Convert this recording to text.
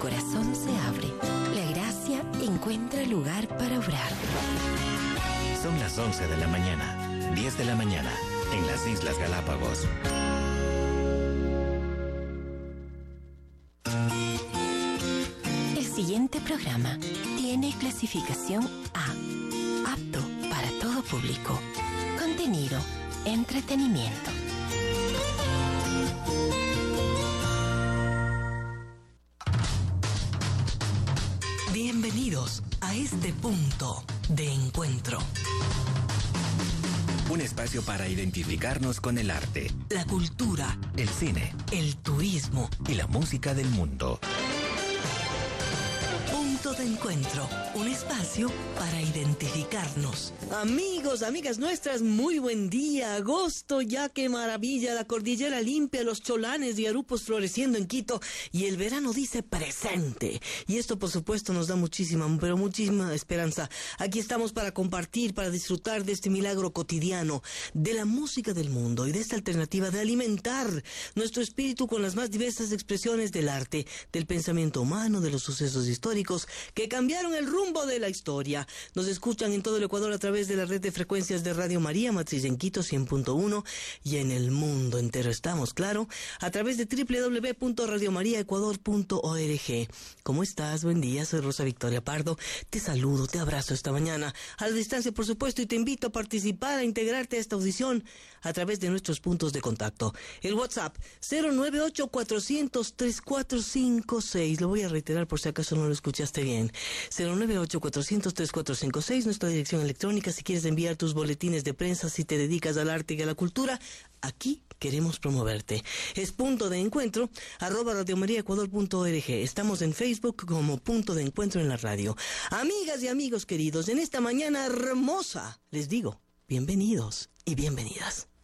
corazón se abre. La gracia encuentra lugar para obrar. Son las 11 de la mañana, 10 de la mañana, en las Islas Galápagos. El siguiente programa tiene clasificación A, apto para todo público. Contenido, entretenimiento. Bienvenidos a este punto de encuentro. Un espacio para identificarnos con el arte, La cultura, el cine el turismo. y la música del mundo. Punto de encuentro, un espacio para identificarnos. Amigos, amigas nuestras, muy buen día. Agosto, ya qué maravilla. La cordillera limpia, los cholanes y arupos floreciendo en Quito. Y el verano dice presente. Y esto, por supuesto, nos da muchísima, pero muchísima esperanza. Aquí estamos para compartir, para disfrutar de este milagro cotidiano, de la música del mundo y de esta alternativa de alimentar nuestro espíritu con las más diversas expresiones del arte, del pensamiento humano, de los sucesos históricos que cambiaron el rumbo de la historia. Nos escuchan en todo el Ecuador a través de la red de frecuencias de Radio María, matriz en Quito 100.1, y en el mundo entero estamos, claro, a través de www.radiomariaecuador.org. ¿Cómo estás? Buen día, soy Rosa Victoria Pardo. Te saludo, te abrazo esta mañana, a la distancia por supuesto, y te invito a participar, a integrarte a esta audición a través de nuestros puntos de contacto. El WhatsApp 098-400-3456. Lo voy a reiterar por si acaso no lo escuchaste bien. 098-400-3456, nuestra dirección electrónica si quieres enviar tus boletines de prensa, si te dedicas al arte y a la cultura. Aquí queremos promoverte. Es punto de encuentro, @radiomariaecuador.org. Estamos en Facebook como Punto de Encuentro en la radio. Amigas y amigos queridos, en esta mañana hermosa, les digo, bienvenidos y bienvenidas.